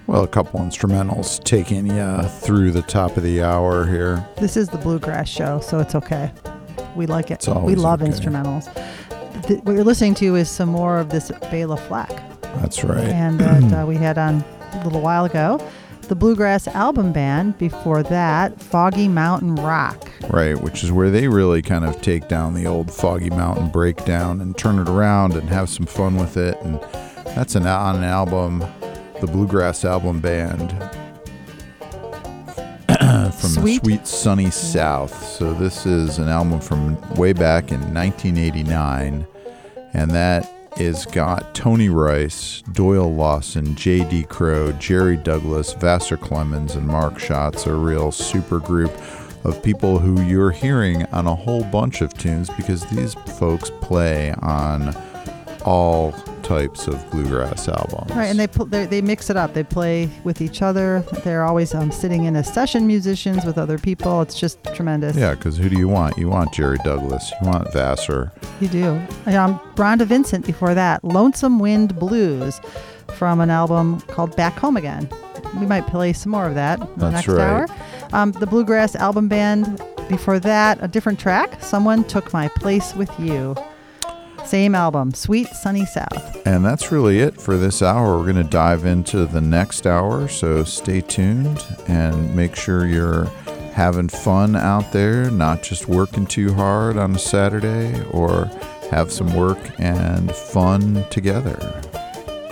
Well, a couple instrumentals taking you through the top of the hour here. This is the Bluegrass Show, so it's okay. We like it. It's always We love okay. instrumentals. What you're listening to is some more of this Bela Fleck. That's right. And that we had on a little while ago. The Bluegrass Album Band. Before that, Foggy Mountain Rock. Right, which is where they really kind of take down the old Foggy Mountain breakdown and turn it around and have some fun with it. And that's on an album, the Bluegrass Album Band, from the Sweet Sunny South. So this is an album from way back in 1989, and that is got Tony Rice, Doyle Lawson, J.D. Crowe, Jerry Douglas, Vassar Clemens, and Mark Schatz, a real super group of people who you're hearing on a whole bunch of tunes because these folks play on all types of bluegrass albums. Right, and they mix it up. They play with each other. They're always sitting in as session musicians with other people. It's just tremendous. Yeah, because who do you want? You want Jerry Douglas. You want Vassar. You do. Rhonda Vincent before that. Lonesome Wind Blues from an album called Back Home Again. We might play some more of that in the next hour. The Bluegrass Album Band before that, a different track. Someone Took My Place With You. Same album, Sweet Sunny South. And that's really it for this hour. We're going to dive into the next hour, so stay tuned and make sure you're having fun out there, not just working too hard on a Saturday, or have some work and fun together.